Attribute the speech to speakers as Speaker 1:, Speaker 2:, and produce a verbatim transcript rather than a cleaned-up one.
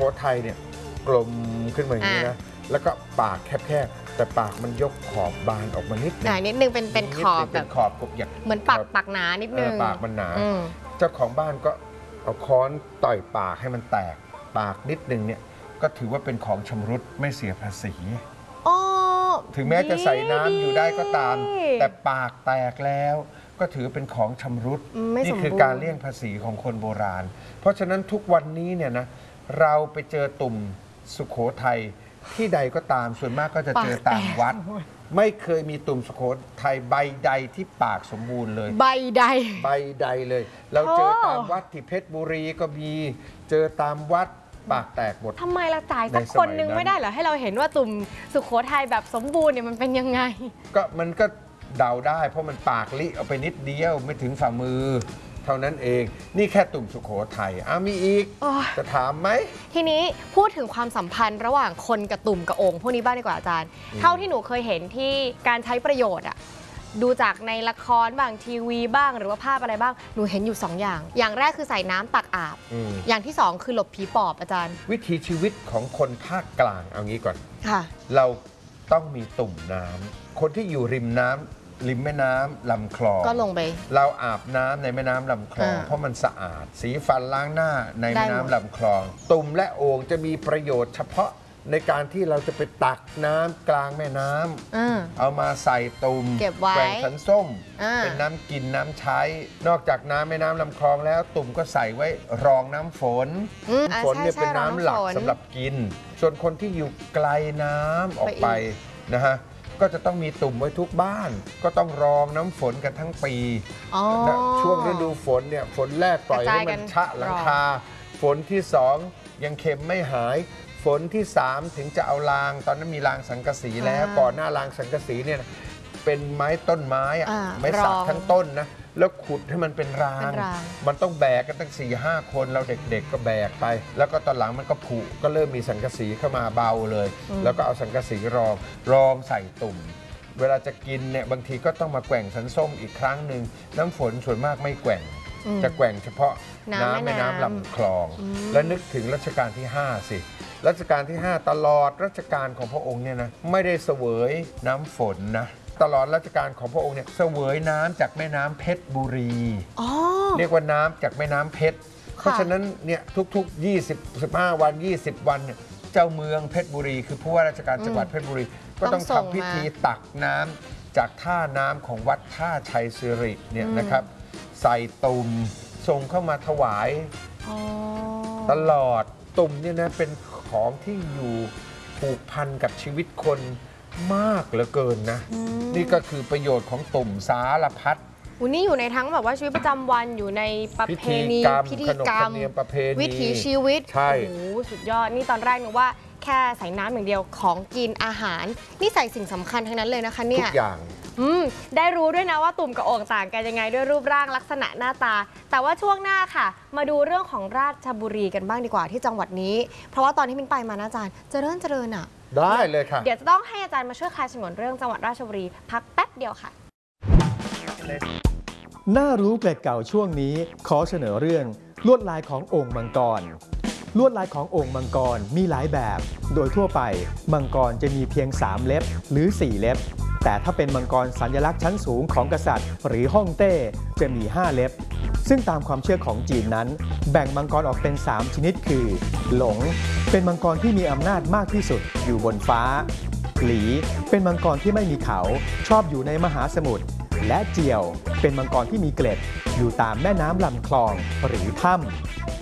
Speaker 1: ทัยเนี่ยกลมขึ้นมาอย่างนี้นะแล้วก็ปากแคบๆแต่ปากมันยกขอบบานออกมานิดนึง
Speaker 2: นิดนึงเป็นเป็นขอบแบบ
Speaker 1: ขอบกบอย่าง
Speaker 2: เหมือนปากปากหนานิดนึง
Speaker 1: ปากมันหนาเจ้าของบ้านก็เอาค้อนต่อยปากให้มันแตกปากนิดนึงเนี่ยก็ถือว่าเป็นของชำรุดไม่เสียภาษีถึงแม้จะใส่น้ำอยู่ได้ก็ตามแต่ปากแตกแล้วก็ถือเป็นของชำรุดนี่คือการเลี่ยงภาษีของคนโบราณเพราะฉะนั้นทุกวันนี้เนี่ยนะเราไปเจอตุ่มสุโขทัยที่ใดก็ตามส่วนมากก็จะเจอตามวัดไม่เคยมีตุ่มสุโขทัยใบใดที่ปากสมบูรณ์เลย
Speaker 2: ใบใด
Speaker 1: ใบใดเลยเราเจอตามวัดที่เพชรบุรีก็มีเจอตามวัดปากแตกหมด
Speaker 2: ทำไมเราจ่ายสักคนนึงไม่ได้เหรอให้เราเห็นว่าตุ่มสุโขทัยแบบสมบูรณ์เนี่ยมันเป็นยังไง
Speaker 1: ก็มันก็เดาได้เพราะมันปากลิเอาไปนิดเดียวไม่ถึงฝ่ามือเท่านั้นเองนี่แค่ตุ่มสุโขทัยอ้ามีอีกจะถามไหม
Speaker 2: ทีนี้พูดถึงความสัมพันธ์ระหว่างคนกับตุ่มกับโอ่งพวกนี้บ้างดีกว่าอาจารย์เท่าที่หนูเคยเห็นที่การใช้ประโยชน์อะดูจากในละครบ้างทีวีบ้างหรือว่าภาพอะไรบ้างหนูเห็นอยู่สองอย่างอย่างแรกคือใส่น้ำตักอาบ อ, อย่างที่สองคือหลบผีปอบอาจารย์
Speaker 1: วิถีชีวิตของคนภาคกลางเอางี้ก่อน
Speaker 2: ค่ะ
Speaker 1: เราต้องมีตุ่มน้ำคนที่อยู่ริมน้ำริมแม่น้ำลำคลอง
Speaker 2: ก็ลงไป
Speaker 1: เราอาบน้ำในแม่น้ำลำคลองเพราะมันสะอาดสีฟันล้างหน้าในแม่น้ำลำคลองตุ่มและโอ่งจะมีประโยชน์เฉพาะในการที่เราจะไปตักน้ำกลางแม่น้ำเอามาใส่ตุ่ม
Speaker 2: เก็บไว้
Speaker 1: แกว่งขันส้มเป็นน้ำกินน้ำใช้นอกจากน้ำแม่น้ำลำคลองแล้วตุ่มก็ใส่ไว้รองน้ำฝนฝนเนี่ยเป็นน้ำหลักสำหรับกินส่วนคนที่อยู่ไกลน้ำออกไปนะฮะก็จะต้องมีตุ่มไว้ทุกบ้านก็ต้องรองน้ำฝนกันทั้งปีช่วงฤดูฝนเนี่ยฝนแรกปล่อยให้มันชะหลังคาฝนที่สองยังเค็มไม่หายฝนที่สามถึงจะเอารางตอนนั้นมีรางสังกะสีแล้วก่อนหน้ารางสังกะสีเนี่ยเป็นไม้ต้นไม้อะไม้สักทั้งต้นนะแล้วขุดให้มันเป็นรางมันต้องแบกกันตั้งสี่ห้าคนเราเด็กๆก็แบกไปแล้วก็ตอนหลังมันก็ผุก็เริ่มมีสังกะสีเข้ามาเบาเลยแล้วก็เอาสังกะสีรองรองใส่ตุ่มเวลาจะกินเนี่ยบางทีก็ต้องมาแกว่งสันส้มอีกครั้งหนึ่งน้ำฝนส่วนมากไม่แกว่งจะแกว่งเฉพาะน้ำแม่น้ำลำคลองและนึกถึงรัชกาลที่ห้าสิรัชกาลที่ห้าตลอดรัชกาลของพระองค์เนี่ยนะไม่ได้เสวยน้ำฝนนะตลอดรัชกาลของพระองค์เนี่ยเสวยน้ำจากแม่น้ำเพชรบุรีเรียกว่าน้ำจากแม่น้ำเพชรเพราะฉะนั้นเนี่ยทุกๆยี่สิบ สิบห้าวันยี่สิบวันเนี่ยเจ้าเมืองเพชรบุรีคือผู้ว่าราชการจังหวัดเพชรบุรีก็ต้องทำพิธีตักน้ำจากท่าน้ำของวัดท่าชัยสิริเนี่ยนะครับใส่ตุ่มส่งเข้ามาถวายตลอดตุ่มเนี่ยนะเป็นของที่อยู่ผูกพันกับชีวิตคนมากเหลือเกินนะนี่ก็คือประโยชน์ของตุ่มสารพัด
Speaker 2: วันนี้อยู่ในทั้งแบบว่าชีวิตประจำวันอยู่ในประเพณีพิธีกรรมวิถีชีวิต
Speaker 1: ใช่
Speaker 2: โอ้โหสุดยอดนี่ตอนแรกนึกว่าแค่ใส่น้ำอย่างเดียวของกินอาหารนี่ใส่สิ่งสำคัญทั้งนั้นเลยนะคะเนี่ย
Speaker 1: ทุกอย่าง
Speaker 2: อืมได้รู้ด้วยนะว่าตุ่มกับโอ่งต่างกันยังไงด้วยรูปร่างลักษณะหน้าตาแต่ว่าช่วงหน้าค่ะมาดูเรื่องของราชบุรีกันบ้างดีกว่าที่จังหวัดนี้เพราะว่าตอนที่มินไปมานะอาจารย์เจริญเจริญอ่ะ
Speaker 1: ได้เลยค่ะ
Speaker 2: เดี๋ยวจะต้องให้อาจารย์มาช่วยคลายฉงนเรื่องจังหวัดราชบุรีพักแป๊บเดียวค่ะ
Speaker 3: น่ารู้เกร็ดเก่าช่วงนี้ขอเสนอเรื่องลวดลายของโอ่งมังกรลวดลายของโอ่งมังกรมีหลายแบบโดยทั่วไปมังกรจะมีเพียงสามเล็บหรือสี่เล็บแต่ถ้าเป็นมังกรสัญลักษณ์ชั้นสูงของกษัตริย์หรือฮ่องเต้จะมีห้าเล็บซึ่งตามความเชื่อของจีนนั้นแบ่งมังกรออกเป็นสามชนิดคือหลงเป็นมังกรที่มีอำนาจมากที่สุดอยู่บนฟ้าหลีเป็นมังกรที่ไม่มีเขาชอบอยู่ในมหาสมุทรและเจียวเป็นมังกรที่มีเกล็ดอยู่ตามแม่น้ำลำคลองหรือถ้ำ